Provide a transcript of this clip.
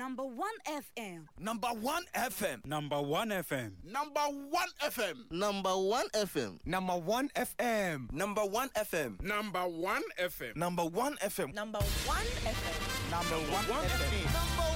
Number 1 FM. Number 1 FM. Number 1 FM. Number 1 FM. Number 1 FM. Number 1 FM. Number 1 FM. Number 1 FM. Number 1 FM. Number 1 FM. Number 1 FM. Number